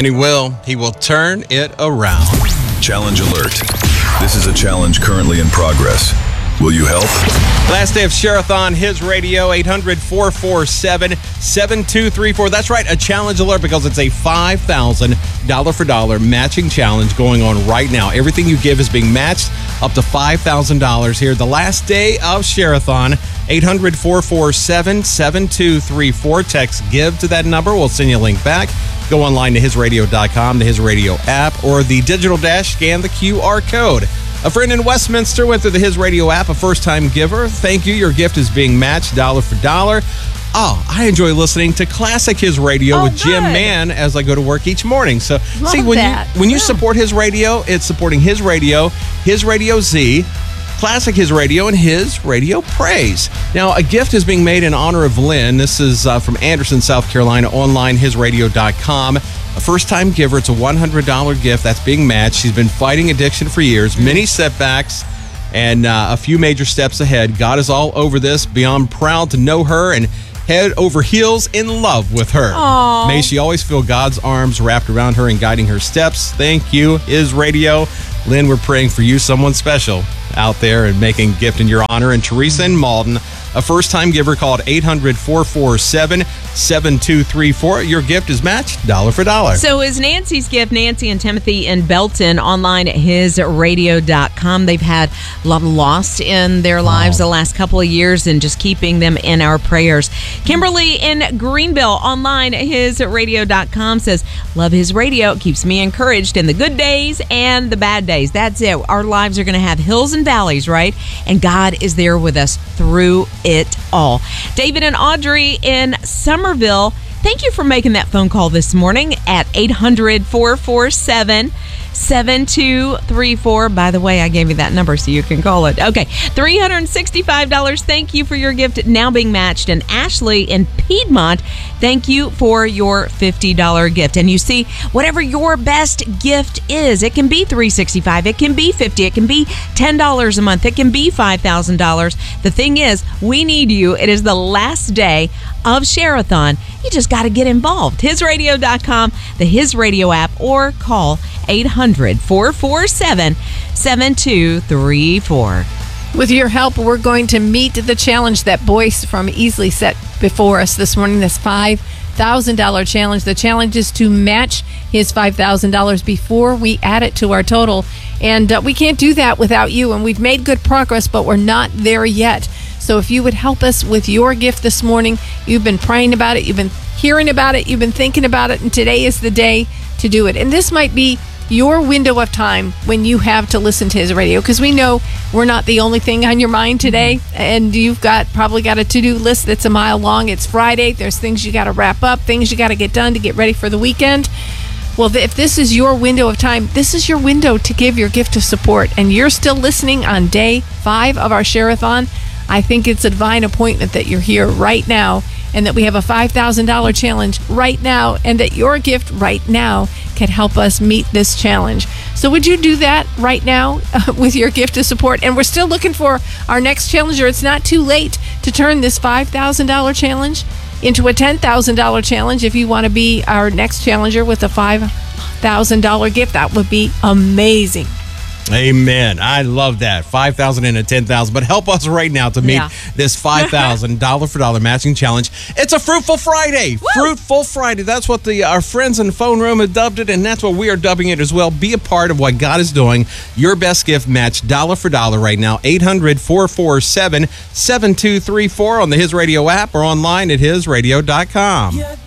And he will. He will turn it around. Challenge alert. This is a challenge currently in progress. Will you help? Last day of Share-a-thon, His Radio, 800-447-7234. That's right, a challenge alert because it's a $5,000 dollar for dollar matching challenge going on right now. Everything you give is being matched up to $5,000 here. The last day of Share-a-thon, 800-447-7234. Text GIVE to that number. We'll send you a link back. Go online to hisradio.com, the His Radio app, or the digital dash, scan the QR code. A friend in Westminster went through the His Radio app, a first-time giver. Thank you. Your gift is being matched dollar for dollar. Oh, I enjoy listening to Classic His Radio with Jim Mann as I go to work each morning. So, when you support His Radio, it's supporting His Radio Z, Classic His Radio, and His Radio Praise. Now, a gift is being made in honor of Lynn. This is from Anderson, South Carolina, online, hisradio.com. A first-time giver. It's a $100 gift that's being matched. She's been fighting addiction for years, many setbacks, and a few major steps ahead. God is all over this, beyond proud to know her and head over heels in love with her. Aww. May she always feel God's arms wrapped around her and guiding her steps. Thank you, His Radio. Lynn, we're praying for you, someone special out there, and making a gift in your honor. And Teresa in Malden, a first-time giver, called 800-447-7234. Your gift is matched dollar for dollar. So is Nancy's gift. Nancy and Timothy in Belton, online at hisradio.com. They've had a lot of loss in their lives the last couple of years, and just keeping them in our prayers. Kimberly in Greenville, online at hisradio.com, says, love His Radio. It keeps me encouraged in the good days and the bad days. That's it. Our lives are going to have hills and valleys, right? And God is there with us through it all. David and Audrey in Somerville, thank you for making that phone call this morning at 800-447-7234. By the way, I gave you that number so you can call it. Okay, $365. Thank you for your gift now being matched. And Ashley in Piedmont, thank you for your $50 gift. And you see, whatever your best gift is, it can be $365, it can be $50, it can be $10 a month, it can be $5,000. The thing is, we need you. It is the last day of Share-a-thon. You just got to get involved. Hisradio.com, the His Radio app, or call 800-447-7234. With your help, we're going to meet the challenge that Boyce from Easley set before us this morning, this $5,000 challenge. The challenge is to match his $5,000 before we add it to our total. And we can't do that without you. And we've made good progress, but we're not there yet. So if you would help us with your gift this morning, you've been praying about it, you've been hearing about it, you've been thinking about it, and today is the day to do it. And this might be your window of time when you have to listen to His Radio, because we know we're not the only thing on your mind today, and you've probably got a to-do list that's a mile long. It's Friday. There's things you got to wrap up, things you got to get done to get ready for the weekend. Well, if this is your window of time, this is your window to give your gift of support, and you're still listening on day 5 of our Share-a-thon. I think it's a divine appointment that you're here right now, and that we have a $5,000 challenge right now, and that your gift right now can help us meet this challenge. So would you do that right now with your gift of support? And we're still looking for our next challenger. It's not too late to turn this $5,000 challenge into a $10,000 challenge. If you want to be our next challenger with a $5,000 gift, that would be amazing. Amen. I love that. $5,000 and a $10,000. But help us right now to meet this $5,000 dollar for dollar matching challenge. It's a Fruitful Friday. Woo! Fruitful Friday. That's what our friends in the phone room have dubbed it, and that's what we are dubbing it as well. Be a part of what God is doing. Your best gift matched dollar for dollar right now. 800-447-7234 on the His Radio app, or online at hisradio.com.